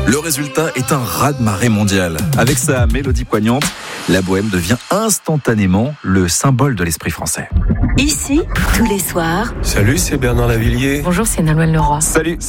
Le résultat est un raz-de-marée mondial. Avec sa mélodie poignante, la bohème devient instantanément le symbole de l'esprit français. Ici, tous les soirs. Salut, c'est Bernard Lavillier. Bonjour, c'est Nolwenn Leroy. Salut.